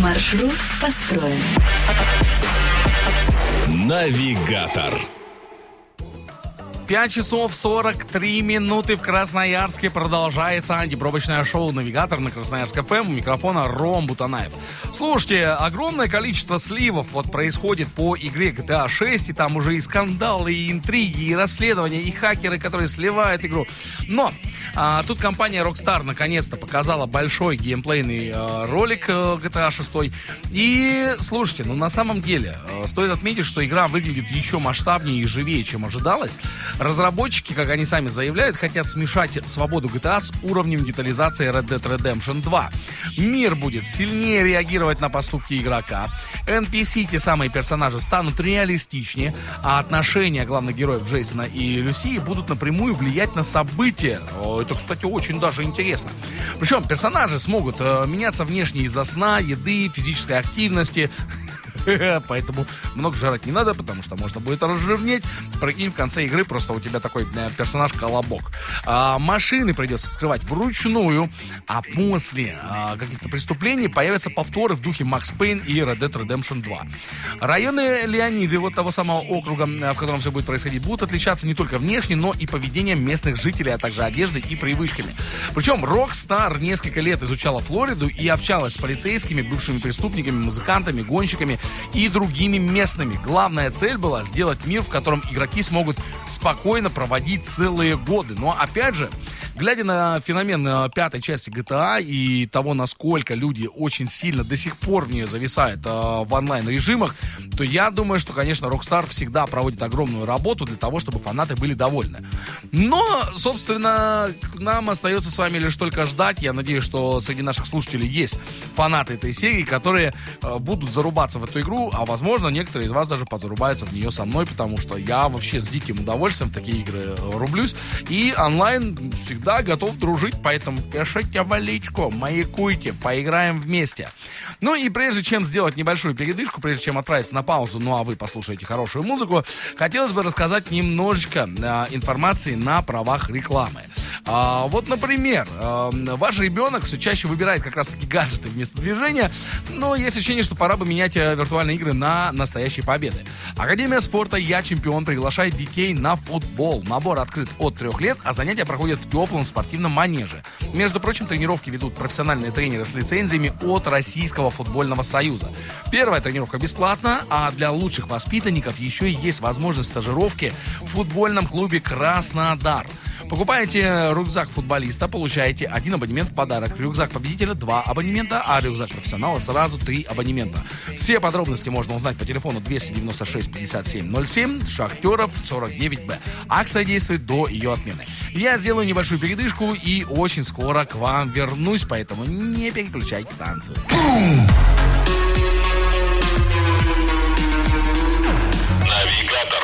Маршрут построен. Навигатор. 5 часов 43 минуты в Красноярске. Продолжается антипробочное шоу «Навигатор» на Красноярск ФМ. У микрофона Ром Бутанаев. Слушайте, огромное количество сливов вот происходит по игре GTA 6. И там уже и скандалы, и интриги, и расследования, и хакеры, которые сливают игру. Но тут компания Rockstar наконец-то показала большой геймплейный ролик GTA 6. И слушайте, на самом деле стоит отметить, что игра выглядит еще масштабнее и живее, чем ожидалось. Разработчики, как они сами заявляют, хотят смешать свободу GTA с уровнем детализации Red Dead Redemption 2. Мир будет сильнее реагировать на поступки игрока. NPC, те самые персонажи, станут реалистичнее, а отношения главных героев Джейсона и Люсии будут напрямую влиять на события. Это, кстати, очень даже интересно. Причем персонажи смогут меняться внешне из-за сна, еды, физической активности. Поэтому много жрать не надо, потому что можно будет разжирнеть. Прикинь, в конце игры просто у тебя такой персонаж-колобок. Машины придется вскрывать вручную, а после каких-то преступлений появятся повторы в духе Max Payne и Red Dead Redemption 2. Районы Леониды, вот того самого округа, в котором все будет происходить, будут отличаться не только внешне, но и поведением местных жителей, а также одеждой и привычками. Причем Rockstar несколько лет изучала Флориду и общалась с полицейскими, бывшими преступниками, музыкантами, гонщиками и другими местными. Главная цель была сделать мир, в котором игроки смогут спокойно проводить целые годы. Но опять же, глядя на феномен пятой части GTA и того, насколько люди очень сильно до сих пор в нее зависают в онлайн-режимах, то я думаю, что, конечно, Rockstar всегда проводит огромную работу для того, чтобы фанаты были довольны. Но, собственно, нам остается с вами лишь только ждать. Я надеюсь, что среди наших слушателей есть фанаты этой серии, которые будут зарубаться в эту игру, а возможно, некоторые из вас даже позарубаются в нее со мной, потому что я вообще с диким удовольствием в такие игры рублюсь. И онлайн всегда готов дружить, поэтому пишите в личку, маякуйте, поиграем вместе. Ну и прежде чем сделать небольшую передышку, прежде чем отправиться на паузу, ну а вы послушаете хорошую музыку, хотелось бы рассказать немножечко информации на правах рекламы. Вот, например, ваш ребенок все чаще выбирает как раз-таки гаджеты вместо движения, но есть ощущение, что пора бы менять виртуальные игры на настоящие победы. Академия спорта «Я чемпион» приглашает детей на футбол. Набор открыт от 3 лет, а занятия проходят в теплом спортивном манеже. Между прочим, тренировки ведут профессиональные тренеры с лицензиями от Российского футбольного союза. Первая тренировка бесплатна, а для лучших воспитанников еще и есть возможность стажировки в футбольном клубе «Краснодар». Покупаете рюкзак футболиста, получаете 1 абонемент в подарок. Рюкзак победителя 2 абонемента, а рюкзак профессионала сразу 3 абонемента. Все подробности можно узнать по телефону 296 57 07, Шахтеров 49Б. Акция действует до ее отмены. Я сделаю небольшую передышку и очень скоро к вам вернусь, поэтому не переключайте станцию. Навигатор.